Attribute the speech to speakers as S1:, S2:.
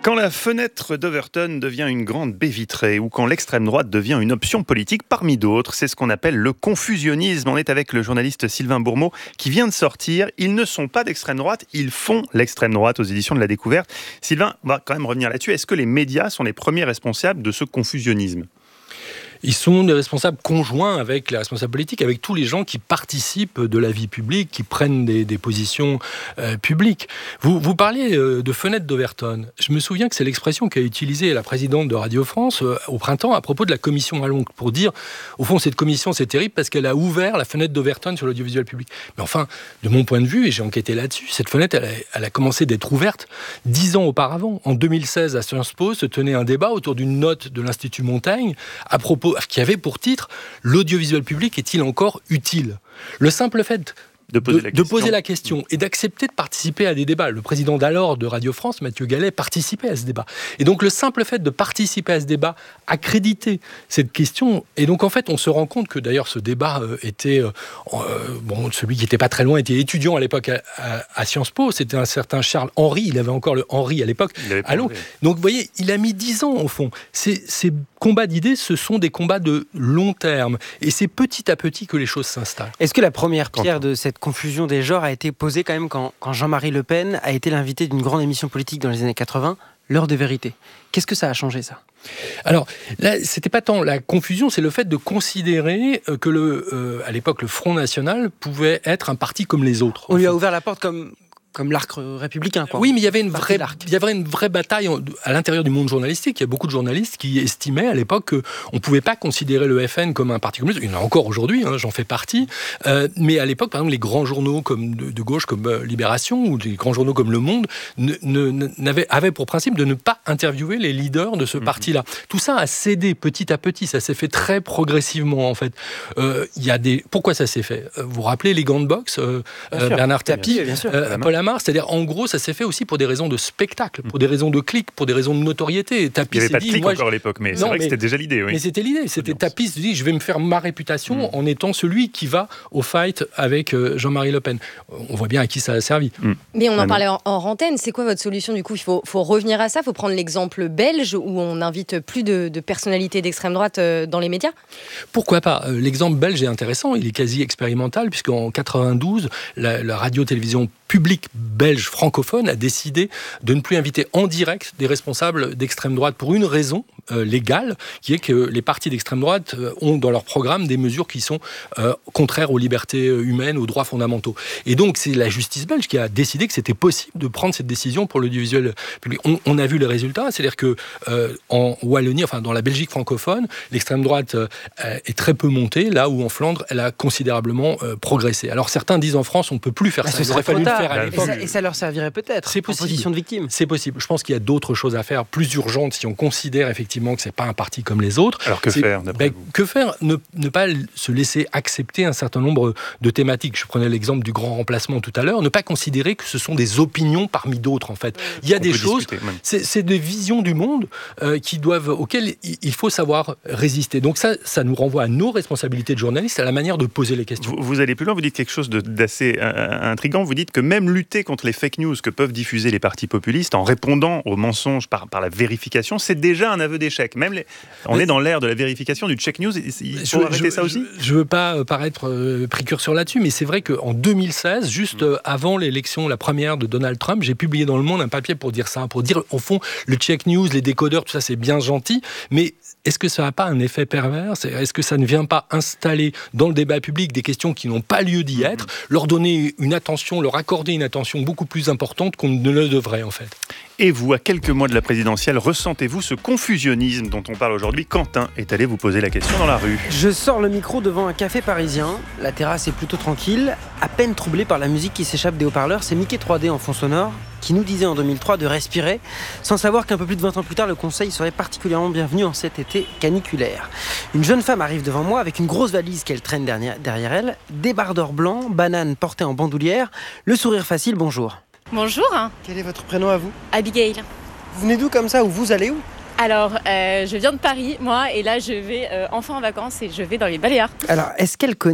S1: Quand la fenêtre d'Overton devient une grande baie vitrée ou quand l'extrême droite devient une option politique parmi d'autres, c'est ce qu'on appelle le confusionnisme. On est avec le journaliste Sylvain Bourmeau qui vient de sortir. Ils ne sont pas d'extrême droite, ils font l'extrême droite aux éditions de La Découverte. Sylvain, on va quand même revenir là-dessus. Est-ce que les médias sont les premiers responsables de ce confusionnisme ?
S2: Ils sont des responsables conjoints avec les responsables politiques, avec tous les gens qui participent de la vie publique, qui prennent des positions publiques. Vous parliez de fenêtre d'Overton. Je me souviens que c'est l'expression qu'a utilisée la présidente de Radio France au printemps à propos de la commission Allongue, pour dire, au fond, cette commission, c'est terrible parce qu'elle a ouvert la fenêtre d'Overton sur l'audiovisuel public. Mais enfin, de mon point de vue, et j'ai enquêté là-dessus, cette fenêtre, elle a commencé d'être ouverte 10 ans auparavant. En 2016, à Sciences Po, se tenait un débat autour d'une note de l'Institut Montaigne à propos qui avait pour titre « L'audiovisuel public est-il encore utile ?» Le simple fait de poser la question et d'accepter de participer à des débats. Le président d'alors de Radio France, Mathieu Gallet, participait à ce débat. Et donc le simple fait de participer à ce débat accréditait cette question. Et donc en fait, on se rend compte que d'ailleurs ce débat était... celui qui n'était pas très loin était étudiant à l'époque à Sciences Po. C'était un certain Charles Henry. Il avait encore le Henry à l'époque. Donc vous voyez, il a mis 10 ans au fond. Ces combats d'idées, ce sont des combats de long terme. Et c'est petit à petit que les choses s'installent.
S3: Est-ce que la première pierre de cette confusion des genres a été posée quand même quand Jean-Marie Le Pen a été l'invité d'une grande émission politique dans les années 80, L'heure de vérité? Qu'est-ce que ça a changé, ça?
S2: Alors là, c'était pas tant la confusion, c'est le fait de considérer que à l'époque, le Front National pouvait être un parti comme les autres.
S3: On lui a ouvert la porte comme l'arc républicain, quoi.
S2: Oui, mais il y avait une vraie bataille à l'intérieur du monde journalistique. Il y a beaucoup de journalistes qui estimaient à l'époque qu'on ne pouvait pas considérer le FN comme un parti communiste. Il y en a encore aujourd'hui, j'en fais partie. Mais à l'époque, par exemple, les grands journaux comme de gauche, comme Libération, ou les grands journaux comme Le Monde, avaient pour principe de ne pas interviewer les leaders de ce parti-là. Tout ça a cédé petit à petit. Ça s'est fait très progressivement, en fait. Pourquoi ça s'est fait? Vous vous rappelez les gants de boxe, Bernard Tapie, Paul Amar, c'est-à-dire en gros ça s'est fait aussi pour des raisons de spectacle, pour des raisons de clics, pour des raisons de notoriété.
S1: Tapie, il n'y avait pas de clic encore à l'époque, mais c'est vrai que c'était déjà l'idée. Oui.
S2: Mais c'était l'idée, Tapie se dit je vais me faire ma réputation en étant celui qui va au fight avec Jean-Marie Le Pen. On voit bien à qui ça a servi.
S4: Mais on en parlait en antenne, c'est quoi votre solution du coup? Il faut revenir à ça, il faut prendre l'exemple belge où on n'invite plus de personnalités d'extrême droite dans les médias?
S2: Pourquoi pas? L'exemple belge est intéressant, il est quasi expérimental puisqu'en 92, la radio-télévision publique belge francophone a décidé de ne plus inviter en direct des responsables d'extrême droite pour une raison légale, qui est que les partis d'extrême droite ont dans leur programme des mesures qui sont contraires aux libertés humaines, aux droits fondamentaux. Et donc c'est la justice belge qui a décidé que c'était possible de prendre cette décision pour l'audiovisuel public. On a vu les résultats, c'est-à-dire que en Wallonie, enfin dans la Belgique francophone, l'extrême droite est très peu montée, là où en Flandre, elle a considérablement progressé. Alors certains disent en France, on ne peut plus faire ça.
S3: Il aurait fallu le faire à l'époque. Et ça leur servirait peut-être en position de victime.
S2: C'est possible. Je pense qu'il y a d'autres choses à faire, plus urgentes, si on considère effectivement que c'est pas un parti comme les autres.
S1: Alors que faire, d'après vous ?
S2: Que faire ? Ne pas se laisser accepter un certain nombre de thématiques. Je prenais l'exemple du grand remplacement tout à l'heure. Ne pas considérer que ce sont des opinions parmi d'autres, en fait. Il y a des choses, c'est des visions du monde auxquelles il faut savoir résister. Donc ça nous renvoie à nos responsabilités de journalistes, à la manière de poser les questions.
S1: Vous allez plus loin, vous dites quelque chose d'assez intriguant. Vous dites que même lutter contre les fake news que peuvent diffuser les partis populistes en répondant aux mensonges par la vérification, c'est déjà un aveu d'échec. On est dans l'ère de la vérification, du check news. Il faut arrêter ça aussi.
S2: Je ne veux pas paraître précurseur là-dessus, mais c'est vrai qu'en 2016, juste avant l'élection, la première de Donald Trump, j'ai publié dans Le Monde un papier pour dire ça, pour dire au fond, le check news, les décodeurs, tout ça c'est bien gentil, mais est-ce que ça n'a pas un effet pervers? Est-ce que ça ne vient pas installer dans le débat public des questions qui n'ont pas lieu d'y être, leur accorder une attention beaucoup plus importante qu'on ne le devrait en fait?
S1: Et vous, à quelques mois de la présidentielle, ressentez-vous ce confusionnisme dont on parle aujourd'hui? Quentin est allé vous poser la question dans la rue.
S3: Je sors le micro devant un café parisien. La terrasse est plutôt tranquille. À peine troublée par la musique qui s'échappe des haut-parleurs, c'est Mickey 3D en fond sonore qui nous disait en 2003 de respirer, sans savoir qu'un peu plus de 20 ans plus tard, le conseil serait particulièrement bienvenu en cet été caniculaire. Une jeune femme arrive devant moi avec une grosse valise qu'elle traîne derrière elle, débardeur blanc, banane portée en bandoulière, le sourire facile, bonjour.
S5: Bonjour.
S3: Quel est votre prénom à vous?
S5: Abigail.
S3: Vous venez d'où comme ça, ou vous allez où?
S5: Alors, je viens de Paris, moi, et là je vais enfin en vacances et je vais dans les Baléares.
S3: Alors, est-ce qu'elle connaît